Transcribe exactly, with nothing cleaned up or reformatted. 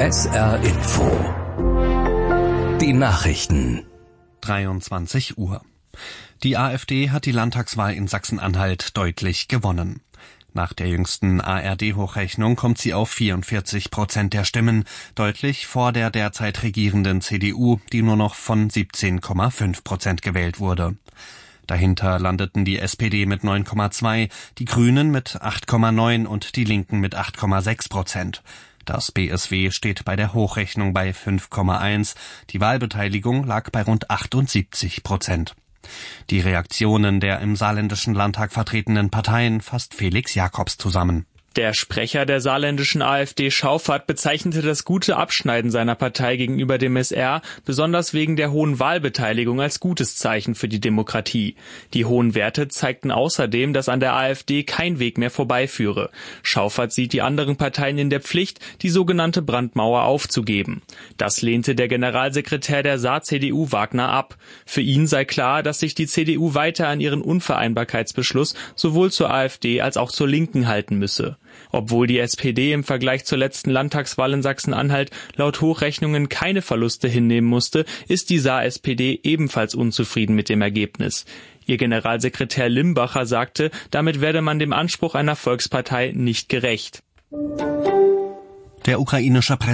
S R Info. Die Nachrichten. dreiundzwanzig Uhr. Die AfD hat die Landtagswahl in Sachsen-Anhalt deutlich gewonnen. Nach der jüngsten A R D-Hochrechnung kommt sie auf vierundvierzig Prozent der Stimmen, deutlich vor der derzeit regierenden C D U, die nur noch von siebzehn Komma fünf Prozent gewählt wurde. Dahinter landeten die S P D mit neun Komma zwei, die Grünen mit acht Komma neun und die Linken mit acht Komma sechs Prozent. Das B S W steht bei der Hochrechnung bei fünf Komma eins, die Wahlbeteiligung lag bei rund achtundsiebzig Prozent. Die Reaktionen der im Saarländischen Landtag vertretenen Parteien fasst Felix Jakobs zusammen. Der Sprecher der saarländischen AfD Schauffert bezeichnete das gute Abschneiden seiner Partei gegenüber dem S R besonders wegen der hohen Wahlbeteiligung als gutes Zeichen für die Demokratie. Die hohen Werte zeigten außerdem, dass an der AfD kein Weg mehr vorbeiführe. Schauffert sieht die anderen Parteien in der Pflicht, die sogenannte Brandmauer aufzugeben. Das lehnte der Generalsekretär der Saar-C D U Wagner ab. Für ihn sei klar, dass sich die C D U weiter an ihren Unvereinbarkeitsbeschluss sowohl zur AfD als auch zur Linken halten müsse. Obwohl die S P D im Vergleich zur letzten Landtagswahl in Sachsen-Anhalt laut Hochrechnungen keine Verluste hinnehmen musste, ist die Saar-S P D ebenfalls unzufrieden mit dem Ergebnis. Ihr Generalsekretär Limbacher sagte, damit werde man dem Anspruch einer Volkspartei nicht gerecht. Der ukrainische Präsident